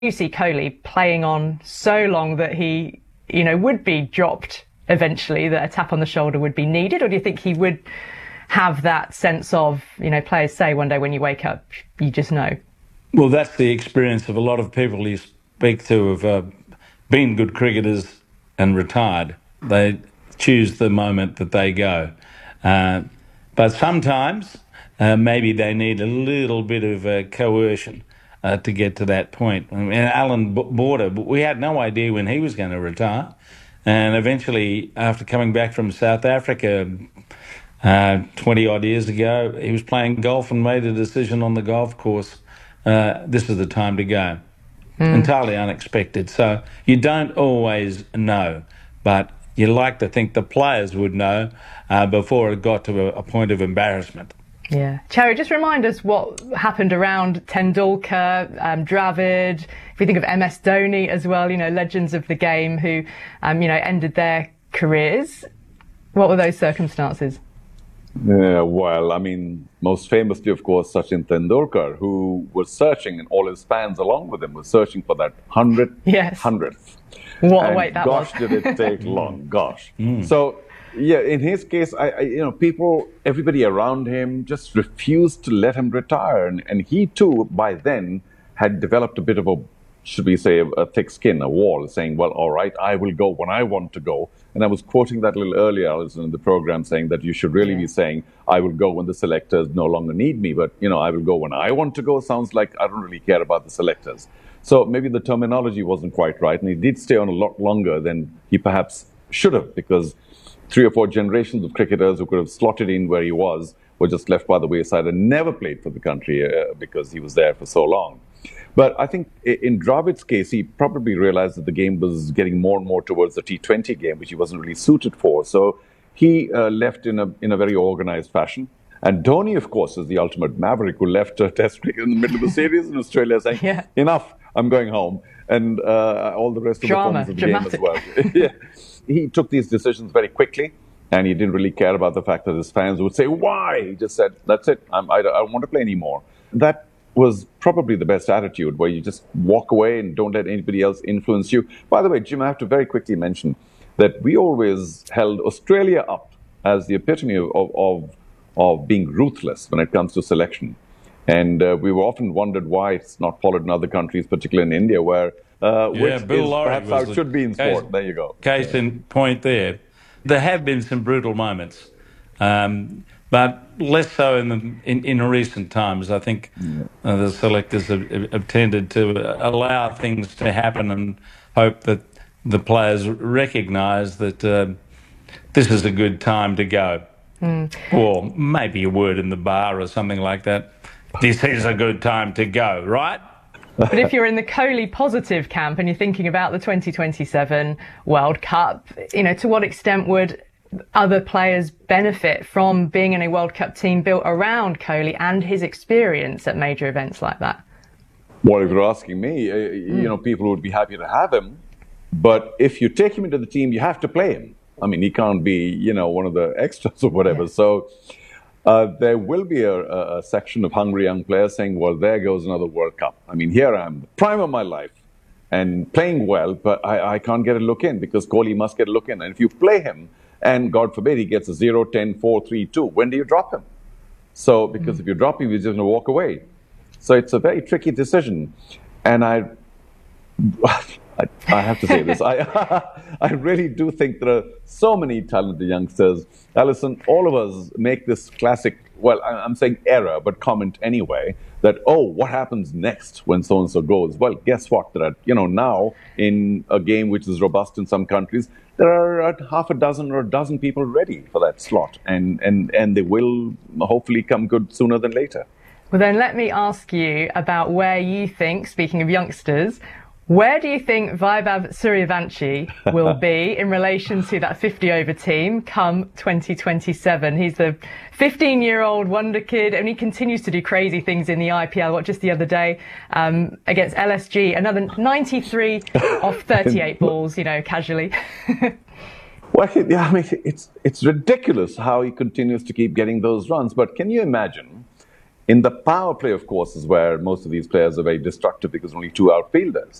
you see Kohli playing on so long that he, would be dropped eventually, that a tap on the shoulder would be needed? Or do you think he would have that sense of, players say one day when you wake up, you just know? Well, that's the experience of a lot of people you speak to who've been good cricketers and retired. They choose the moment that they go. But sometimes maybe they need a little bit of coercion to get to that point. I mean, Alan Border, we had no idea when he was going to retire. And eventually, after coming back from South Africa 20-odd years ago, he was playing golf and made a decision on the golf course. This is the time to go. Entirely unexpected. So you don't always know, but you like to think the players would know before it got to a point of embarrassment. Yeah. Cherry, just remind us what happened around Tendulkar, Dravid. If you think of MS Dhoni as well, legends of the game who, ended their careers. What were those circumstances? Well, I mean, most famously, of course, Sachin Tendulkar, who was searching, and all his fans along with him, was searching for that 100th. What a wait that was. Gosh, did it take long. Gosh. So, yeah, in his case, everybody around him just refused to let him retire. And he, too, by then, had developed a bit of should we say, a thick skin, a wall, saying, well, all right, I will go when I want to go. And I was quoting that a little earlier, Alison, in the program, saying that you should really be saying, I will go when the selectors no longer need me, but, I will go when I want to go. Sounds like I don't really care about the selectors. So maybe the terminology wasn't quite right, and he did stay on a lot longer than he perhaps should have, because 3 or 4 generations of cricketers who could have slotted in where he was were just left by the wayside and never played for the country because he was there for so long. But I think in Dravid's case, he probably realized that the game was getting more and more towards the T20 game, which he wasn't really suited for. So he left in a very organized fashion. And Dhoni, of course, is the ultimate maverick who left Test cricket in the middle of the series in Australia saying, enough, I'm going home. And all the rest of the performance of the game as well. He took these decisions very quickly, and he didn't really care about the fact that his fans would say, why? He just said, that's it, I don't want to play anymore. That was probably the best attitude, where you just walk away and don't let anybody else influence you. By the way, Jim, I have to very quickly mention that we always held Australia up as the epitome of being ruthless when it comes to selection. And we were often wondered why it's not followed in other countries, particularly in India, where which Bill is Lawry perhaps how it should be in sport. There you go. Case in point there. There have been some brutal moments, but less so in recent times. I think the selectors have tended to allow things to happen and hope that the players recognise that this is a good time to go. Or maybe a word in the bar or something like that. This is a good time to go, right? But if you're in the Kohli positive camp and you're thinking about the 2027 World Cup, to what extent would other players benefit from being in a World Cup team built around Kohli and his experience at major events like that? Well, if you're asking me, people would be happy to have him. But if you take him into the team, you have to play him. I mean, he can't be, one of the extras or whatever. So there will be a section of hungry young players saying, well, there goes another World Cup. I mean, here I am, the prime of my life, and playing well, but I can't get a look in because Kohli must get a look in. And if you play him, and God forbid he gets a 0, 10, 4, 3, 2, when do you drop him? So, because if you drop him, he's just going to walk away. So it's a very tricky decision. And I have to say this. I really do think there are so many talented youngsters. Alison, all of us make this classic, well, I'm saying error, but comment anyway, that, what happens next when so-and-so goes? Well, guess what? There are, now in a game which is robust in some countries, there are half a dozen or a dozen people ready for that slot. And they will hopefully come good sooner than later. Well, then let me ask you about where you think, speaking of youngsters, where do you think Vaibhav Suryavanshi will be in relation to that 50-over team come 2027? He's the 15-year-old wonder kid, and he continues to do crazy things in the IPL. What, just the other day against LSG, another 93 off 38 balls, casually. Well, yeah, I mean, it's ridiculous how he continues to keep getting those runs. But can you imagine In the power play, of course, is where most of these players are very destructive because only two outfielders.